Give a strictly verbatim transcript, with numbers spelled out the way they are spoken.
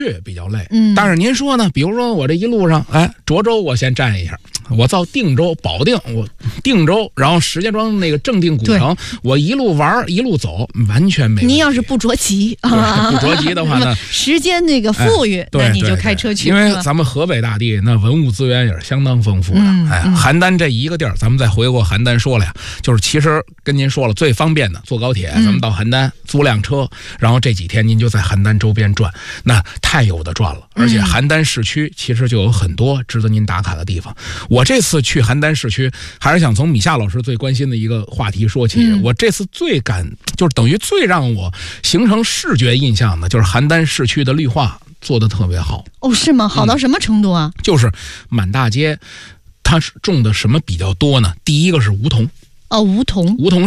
比较累。 嗯， 但是您说呢？比如说我这一路上，哎，涿州我先站一下，我到定州、保定，我定州，然后石家庄那个正定古城，我一路玩一路走，完全没问题。 您要是不着急啊，不着急的话呢， 时间那个富裕， 哎、 那你就开车去。 因为咱们河北大地那文物资源也是相当丰富的。 嗯、 哎， 嗯、 邯郸这一个地儿，咱们再回过邯郸说了呀，就是其实跟您说了最方便的，坐高铁，咱们到邯郸、嗯、租辆车，然后这几天您就在邯郸周边转，那太有的转了。而且邯郸市区其实就有很多值得您打卡的地方。我这次去邯郸市区，还是想从米夏老师最关心的一个话题说起。嗯、我这次最感就是等于最让我形成视觉印象的，就是邯郸市区的绿化做得特别好。 哦，是吗？好到什么程度啊？ 嗯、就是满大街，它是种的什么比较多呢？第一个是梧桐。 哦，梧桐， 梧桐。